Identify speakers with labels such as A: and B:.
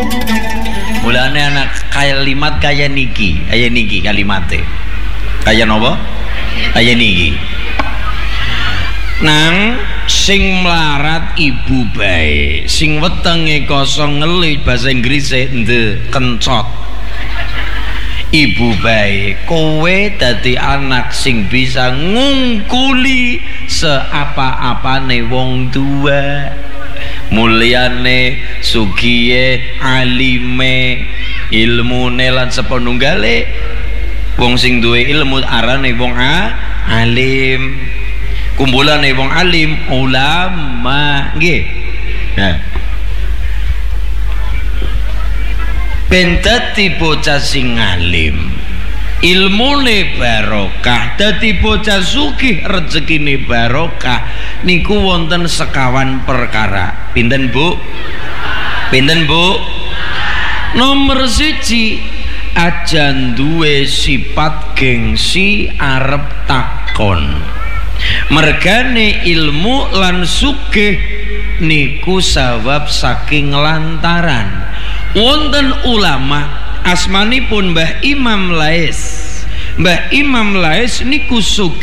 A: Mulane anak kalimat kaya niki kalimate. Kaya napa? Kaya niki. Nang sing melarat ibu bae, sing wetenge kosong ngeli bahasa Inggrise kencot. Ibu bae, kowe dadi anak sing bisa ngungkuli seapa-apane wong tua. Mulyane, sugiye, alime, ilmune lan sepanunggale. Wong sing duwe ilmu arane wong alim. Kumpulane wong alim ulama nggih. Nah. Ben dadi bocah sing alim, ilmune barokah, dadi bocah sugih rezekine barokah niku wonten sekawan perkara. Pinten Bu? Pinten Bu? Nomor 1, aja duwe sifat gengsi arep takon. Mergane ilmu lan sugih niku sabab saking lantaran wonten ulama asmanipun Mbah Imam Lais. Mbah Imam Lais niku sugih